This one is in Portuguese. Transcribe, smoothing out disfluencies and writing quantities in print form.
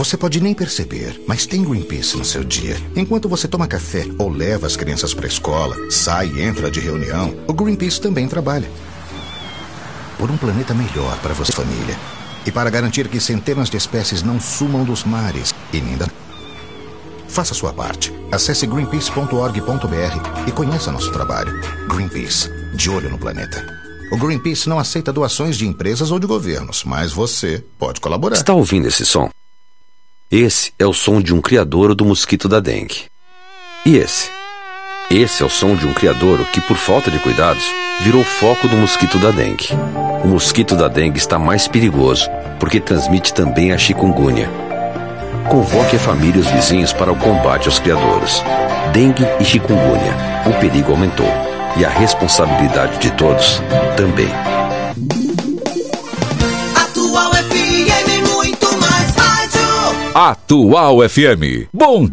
Você pode nem perceber, mas tem Greenpeace no seu dia. Enquanto você toma café ou leva as crianças para a escola, sai e entra de reunião, o Greenpeace também trabalha. Por um planeta melhor para você e família. E para garantir que centenas de espécies não sumam dos mares e nem da... Faça sua parte. Acesse greenpeace.org.br e conheça nosso trabalho. Greenpeace, de olho no planeta. O Greenpeace não aceita doações de empresas ou de governos, mas você pode colaborar. Está ouvindo esse som? Esse é o som de um criadouro do mosquito da dengue. E esse? Esse é o som de um criadouro que, por falta de cuidados, virou foco do mosquito da dengue. O mosquito da dengue está mais perigoso, porque transmite também a chikungunya. Convoque a família e os vizinhos para o combate aos criadouros. Dengue e chikungunya. O perigo aumentou. E a responsabilidade de todos também. Atual FM, muito mais rádio. Atual FM. Bom